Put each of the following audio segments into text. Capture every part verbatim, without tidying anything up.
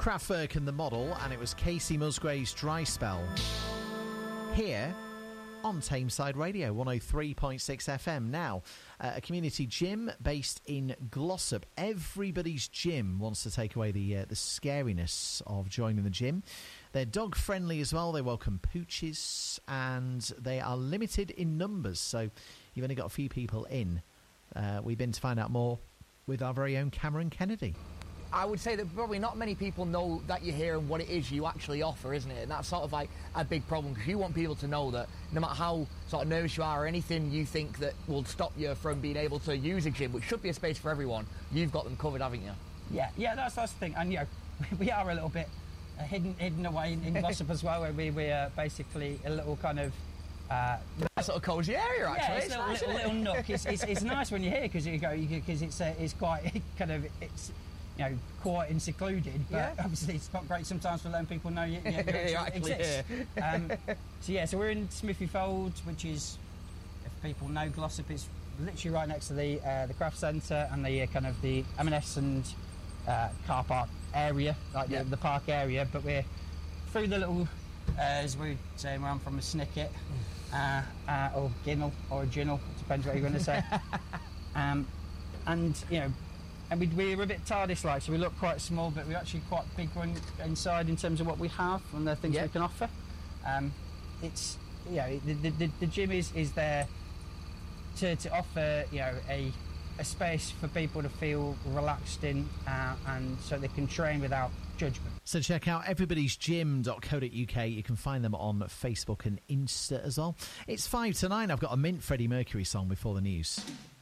Kraftwerk and the Model, and it was Casey Musgrave's Dry Spell. Here on Tameside Radio, one oh three point six F M. Now, uh, a community gym based in Glossop. Everybody's Gym wants to take away the uh, the scariness of joining the gym. They're dog friendly as well. They welcome pooches, and they are limited in numbers, so you've only got a few people in. Uh, we've been to find out more with our very own Cameron Kennedy. I would say that probably not many people know that you're here and what it is you actually offer, isn't it? And that's sort of like a big problem, because you want people to know that no matter how sort of nervous you are or anything you think that will stop you from being able to use a gym, which should be a space for everyone, you've got them covered, haven't you? Yeah, yeah, that's, that's the thing. And, you know, we are a little bit uh, hidden hidden away in, in Glossop as well, where we, we are basically a little kind of... Uh, a sort of cosy area, actually. Yeah, it's, it's a nice, little, little nook. It's, it's, it's nice when you're here, because you go, because it's uh, it's quite kind of it's you know quiet and secluded. But yeah. obviously, it's not great sometimes for letting people know you, you, you actually, actually exist. Um, so yeah, so we're in Smithy Fold, which is, if people know Glossop, it's literally right next to the uh, the craft centre and the uh, kind of the M and S and uh, car park area, like yeah. the, the park area. But we're through the little. Uh, as we were saying, where I'm from, a Snicket, uh, uh, or Ginnel, or a Ginnel, it depends what you're going to say. um, and, you know, and we, we're a bit TARDIS-like, so we look quite small, but we're actually quite big one inside in terms of what we have and the things yep. we can offer. Um, it's, you know, the, the, the gym is, is there to, to offer, you know, a, a space for people to feel relaxed in, uh, and so they can train without judgment. So check out everybody's gym dot co dot U K. You can find them on Facebook and Insta as well. It's five to nine. I've got a mint Freddie Mercury song before the news.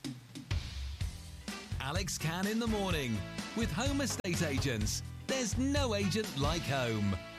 Alex Can in the morning with Home Estate Agents. There's no agent like home.